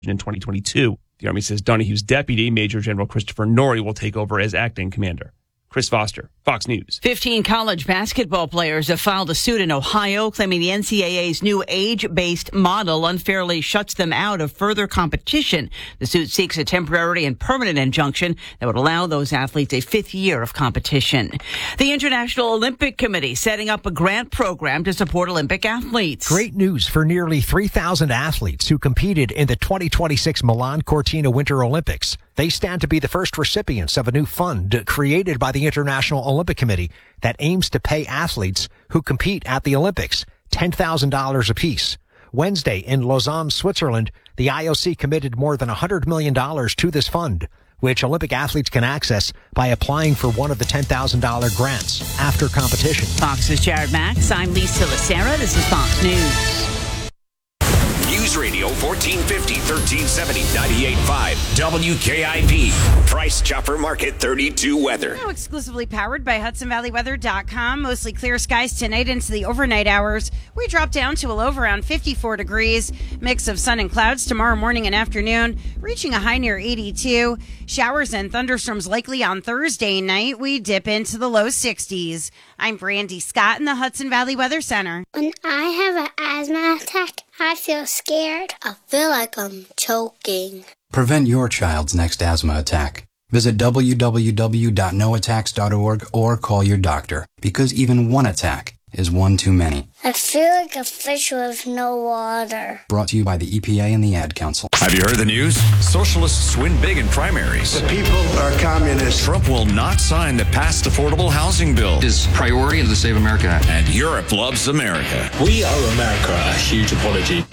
in 2022. The Army says Donahue's deputy, Major General Christopher Norrie, will take over as acting commander. Chris Foster, Fox News. 15 college basketball players have filed a suit in Ohio claiming the NCAA's new age-based model unfairly shuts them out of further competition. The suit seeks a temporary and permanent injunction that would allow those athletes a fifth year of competition. The International Olympic Committee setting up a grant program to support Olympic athletes. Great news for nearly 3,000 athletes who competed in the 2026 Milan Cortina Winter Olympics. They stand to be the first recipients of a new fund created by the International Olympic Committee that aims to pay athletes who compete at the Olympics $10,000 apiece. Wednesday in Lausanne, Switzerland, the IOC committed more than $100 million to this fund, which Olympic athletes can access by applying for one of the $10,000 grants after competition. Fox's Jared Max. I'm Lisa Lacera. This is Fox News. News Radio 1450, 1370, 98.5, WKIP. Price Chopper Market 32 weather. Now exclusively powered by HudsonValleyWeather.com. Mostly clear skies tonight into the overnight hours. We drop down to a low of around 54 degrees. Mix of sun and clouds tomorrow morning and afternoon, reaching a high near 82. Showers and thunderstorms likely on Thursday night. We dip into the low 60s. I'm Brandy Scott in the Hudson Valley Weather Center. When I have an asthma attack, I feel scared. I feel like I'm choking. Prevent your child's next asthma attack. Visit www.noattacks.org or call your doctor, because even one attack is one too many. I feel like a fish with no water. Brought to you by the EPA and the Ad Council. Have you heard the news? Socialists win big in primaries. The people are communists. Trump will not sign the passed affordable housing bill. His priority is to save America. And Europe loves America. We owe America a huge apology.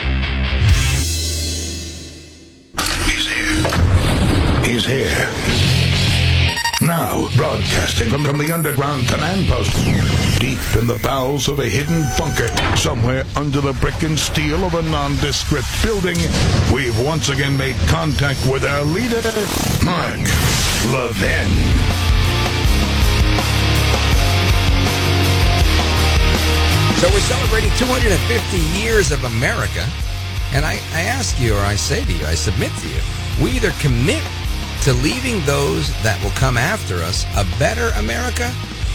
He's here. Now, broadcasting from the underground command post, deep in the bowels of a hidden bunker, somewhere under the brick and steel of a nondescript building, we've once again made contact with our leader, Mark Levin. So we're celebrating 250 years of America, and I ask you, or I say to you, I submit to you, we either commit to leaving those that will come after us a better America,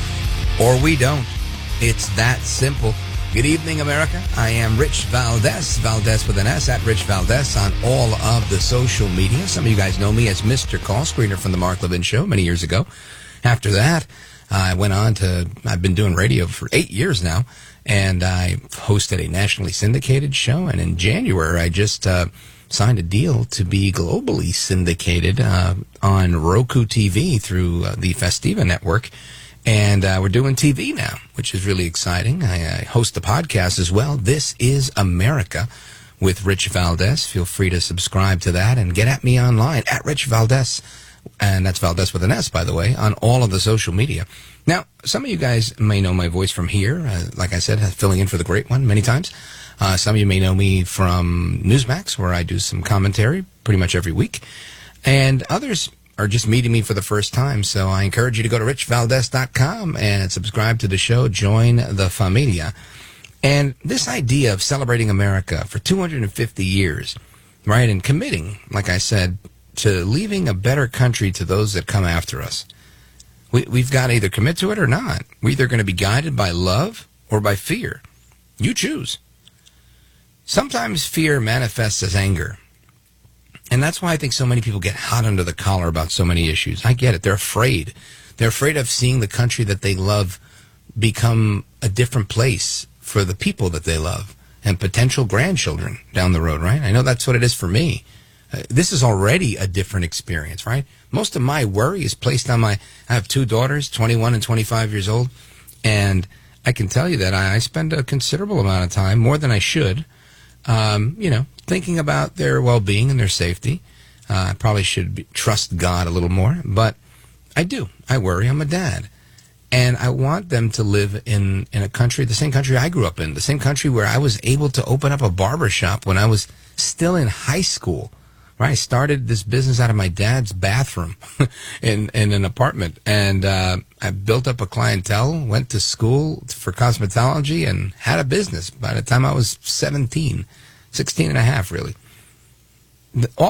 or we don't. It's that simple. Good evening, America. I am Rich Valdez, Valdez with an S, at Rich Valdez on all of the social media. Some of you guys know me as Mr. Call Screener from the Mark Levin Show many years ago. After that, I went on to, I've been doing radio for 8 years now, and I hosted a nationally syndicated show, and in January I just signed a deal to be globally syndicated on Roku TV through the Festiva network. And we're doing TV now, which is really exciting. I host the podcast as well. This is America with Rich Valdez. Feel free to subscribe to that and get at me online at Rich Valdez. And that's Valdez with an S, by the way, on all of the social media. Now, some of you guys may know my voice from here. Like I said, filling in for the great one many times. Some of you may know me from Newsmax, where I do some commentary pretty much every week. And others are just meeting me for the first time. So I encourage you to go to richvaldez.com and subscribe to the show. Join the familia. And this idea of celebrating America for 250 years, right, and committing, like I said, to leaving a better country to those that come after us. We've got to either commit to it or not. We're either going to be guided by love or by fear. You choose. Sometimes fear manifests as anger. And that's why I think so many people get hot under the collar about so many issues. I get it. They're afraid. They're afraid of seeing the country that they love become a different place for the people that they love and potential grandchildren down the road, right? I know that's what it is for me. This is already a different experience, right? Most of my worry is placed on I have two daughters, 21 and 25 years old, and I can tell you that I spend a considerable amount of time, more than I should, thinking about their well-being and their safety. I probably should trust God a little more, but I do. I worry. I'm a dad. And I want them to live in a country, the same country I grew up in, the same country where I was able to open up a barber shop when I was still in high school. Right? I started this business out of my dad's bathroom in an apartment. And I built up a clientele, went to school for cosmetology, and had a business by the time I was 16 and a half, really. All